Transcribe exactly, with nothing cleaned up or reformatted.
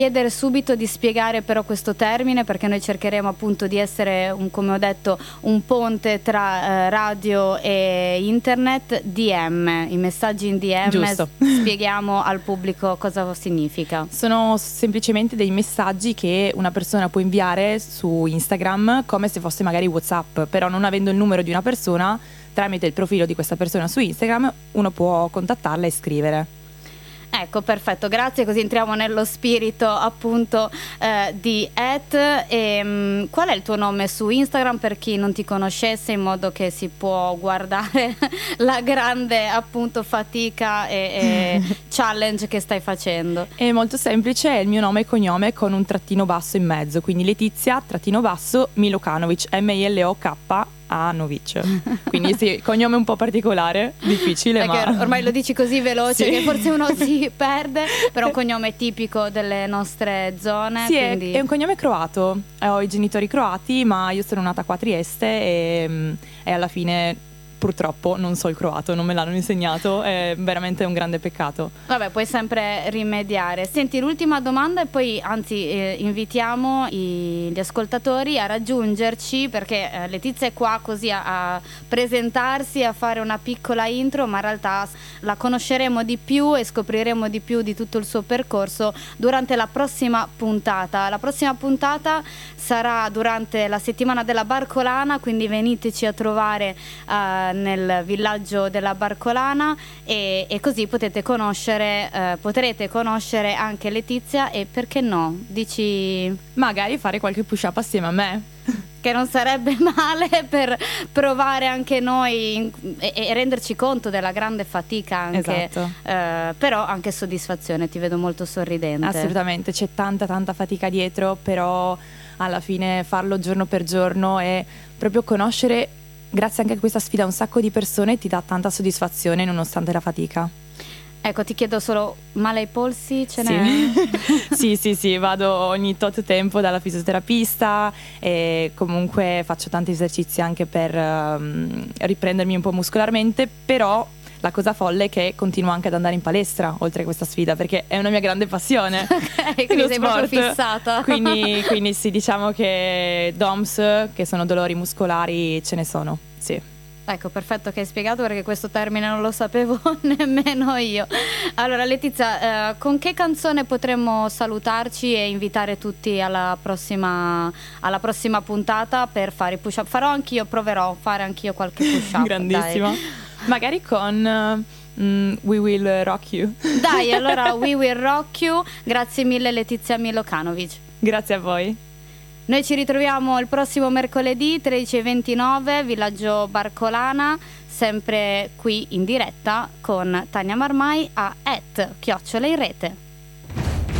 Chiedere subito di spiegare però questo termine, perché noi cercheremo appunto di essere, un, come ho detto, un ponte tra eh, radio e internet. D M, i messaggi in D M. Giusto. Spieghiamo al pubblico cosa significa. Sono semplicemente dei messaggi che una persona può inviare su Instagram come se fosse magari WhatsApp, però non avendo il numero di una persona, tramite il profilo di questa persona su Instagram uno può contattarla e scrivere. Ecco, perfetto, grazie, così entriamo nello spirito appunto eh, di Et. E, mh, qual è il tuo nome su Instagram per chi non ti conoscesse, in modo che si può guardare la grande appunto fatica e, e challenge che stai facendo? È molto semplice, è il mio nome e cognome con un trattino basso in mezzo, quindi Letizia trattino basso Milokanovic, M I L O K a Novic. Quindi sì, cognome un po' particolare, difficile, perché ma ormai lo dici così veloce, sì, che forse uno si perde, però è un cognome tipico delle nostre zone. Sì, quindi... è, è un cognome croato, ho i genitori croati, ma io sono nata qua a Trieste e, e alla fine purtroppo non so il croato, non me l'hanno insegnato, è veramente un grande peccato. Vabbè, puoi sempre rimediare. Senti, l'ultima domanda, e poi anzi eh, invitiamo i, gli ascoltatori a raggiungerci, perché eh, Letizia è qua così a, a presentarsi, a fare una piccola intro, ma in realtà la conosceremo di più e scopriremo di più di tutto il suo percorso durante la prossima puntata. La prossima puntata sarà durante la settimana della Barcolana, quindi veniteci a trovare uh, nel villaggio della Barcolana e, e così potete conoscere uh, potrete conoscere anche Letizia e, perché no, dici, magari fare qualche push up assieme a me, che non sarebbe male per provare anche noi in, e, e renderci conto della grande fatica anche, esatto. uh, però anche soddisfazione. Ti vedo molto sorridente. Assolutamente, c'è tanta tanta fatica dietro, però alla fine farlo giorno per giorno e proprio conoscere, grazie anche a questa sfida, un sacco di persone, ti dà tanta soddisfazione nonostante la fatica. Ecco, ti chiedo solo, male ai polsi ce sì. n'è? sì, sì, sì, vado ogni tot tempo dalla fisioterapista e comunque faccio tanti esercizi anche per um, riprendermi un po' muscolarmente, però la cosa folle è che continuo anche ad andare in palestra oltre a questa sfida, perché è una mia grande passione. Ok, quindi sei sport. proprio fissata. Quindi, quindi sì, diciamo che D O M S, che sono dolori muscolari, ce ne sono, sì. Ecco, perfetto che hai spiegato, perché questo termine non lo sapevo nemmeno io. Allora Letizia, eh, con che canzone potremmo salutarci e invitare tutti alla prossima, alla prossima puntata per fare i push up? Farò anch'io, proverò a fare anch'io qualche push up. Grandissima. Dai. Magari con uh, mm, We Will Rock You. Dai, allora We Will Rock You. Grazie mille Letizia Milokanovic. Grazie a voi. Noi ci ritroviamo il prossimo mercoledì tredici e ventinove, Villaggio Barcolana, sempre qui in diretta con Tania Marmai a et chiocciola in rete.